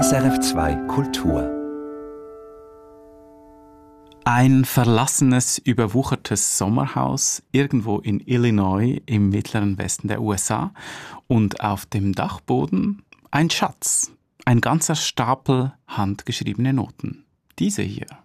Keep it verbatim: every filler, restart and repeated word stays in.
S R F zwei Kultur. Ein verlassenes, überwuchertes Sommerhaus irgendwo in Illinois im mittleren Westen der U S A und auf dem Dachboden ein Schatz, ein ganzer Stapel handgeschriebene Noten. Diese hier.